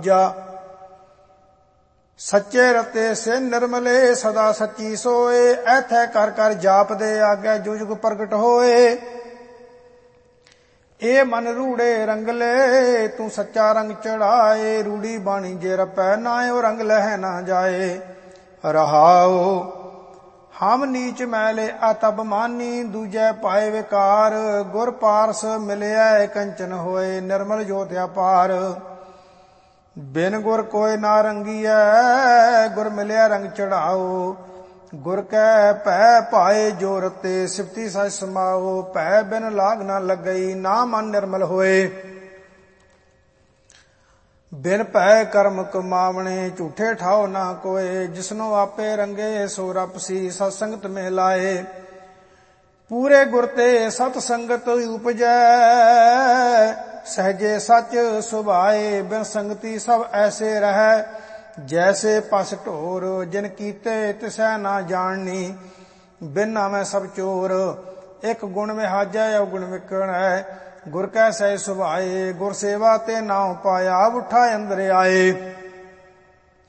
ਤੀਜਾ। ਸੱਚੇ ਰਤੇ ਸੇ ਨਿਰਮਲੇ ਸਦਾ ਸੱਚੀ ਸੋਏ, ਐਥੈ ਕਰ ਕਰ ਜਾਪਦੇ ਆਗੇ ਜੋ ਜੁਗ ਪ੍ਰਗਟ ਹੋਏ। ਇਹ ਮਨ ਰੂੜੇ ਰੰਗਲੇ ਤੂੰ ਸੱਚਾ ਰੰਗ ਚੜਾਏ, ਰੂੜੀ ਬਾਣੀ ਜੇ ਰਪੈ ਨਾਇਓ ਰੰਗ ਲਹਿ ਨਾ ਜਾਏ। ਰਹਾਉ ਹਮ ਨੀਚ ਮੈਲੇ ਅਤਬ ਮਾਨੀ, ਦੂਜੈ ਪਾਏ ਵਿਕਾਰ, ਗੁਰ ਪਾਰਸ ਮਿਲਿਆ ਕੰਚਨ ਹੋਏ, ਨਿਰਮਲ ਜੋਤ ਅਪਾਰ। ਬਿਨ ਗੁਰ ਕੋਇ ਨਾ ਰੰਗੀਐ, ਗੁਰ ਮਿਲਿਆ ਰੰਗ ਚੜਾਓ, ਗੁਰ ਕੈ ਭੈ ਪਾਏ ਜੋ ਰਤੇ, ਸਿਫਤੀ ਸਚ ਸਮਾਓ। ਭੈ ਬਿਨ ਲਾਗ ਨਾ ਲੱਗਈ, ਨਾ ਮਨ ਨਿਰਮਲ ਹੋਏ। ਬਿਨ ਭੈ ਕਰਮ ਕਮਾਵਣੇ, ਝੂਠੇ ਠਾਓ ਨਾ ਕੋਏ, ਜਿਸਨੋ ਆਪੇ ਰੰਗੇ ਸੋ ਰਪਸੀ, ਸਤ ਸੰਗਤ ਮਹਿ ਲਾਏ। ਪੂਰੇ ਗੁਰ ਤੇ ਸਤ ਸੰਗਤ ਉਪਜੈ, ਸਹਜੇ ਸਚ ਸੁਭਾਏ। ਬਿਨ ਸੰਗਤੀ ਸਭ ਐਸੇ ਰਹੈ, ਜੈਸੇ ਪਸ ਢੋਰ, ਜਿਨ ਕੀਤੇ ਤਿਸੈ ਨਾ ਜਾਣਨੀ। ਬਿਨ ਨਾਮੈ ਸਭ ਚੋਰ, ਇਕ ਗੁਣ ਵਿਹਾਜੈ ਅਵਗੁਣ ਵਿਕਣੈ, ਗੁਰ ਕੈ ਸਹਿ ਸੁਭਾਏ। ਗੁਰ ਸੇਵਾ ਤੇ ਨਾਉ ਪਾਇਆ, ਉਠਾ ਅੰਦਰ ਆਏ।